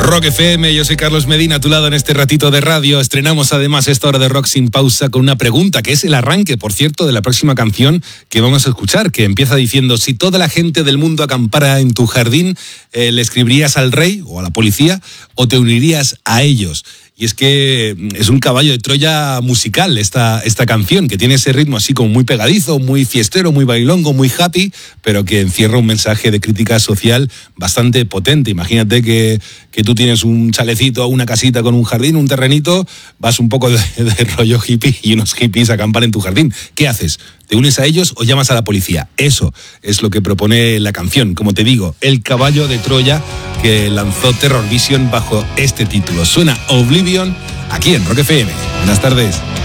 Rock FM, yo soy Carlos Medina, a tu lado en este ratito de radio. Estrenamos además esta hora de Rock sin pausa con una pregunta, que es el arranque, por cierto, de la próxima canción que vamos a escuchar, que empieza diciendo: si toda la gente del mundo acampara en tu jardín, ¿le escribirías al rey o a la policía o te unirías a ellos? Y es que es un caballo de Troya musical esta canción, que tiene ese ritmo así como muy pegadizo, muy fiestero, muy bailongo, muy happy, pero que encierra un mensaje de crítica social bastante potente. Imagínate que tú tienes un chalecito, una casita con un jardín, un terrenito, vas un poco de rollo hippie y unos hippies acampan en tu jardín. ¿Qué haces? ¿Te unes a ellos o llamas a la policía? Eso es lo que propone la canción. Como te digo, el caballo de Troya, que lanzó Terror Vision bajo este título. Suena Oblivion aquí en Rock FM. Buenas tardes.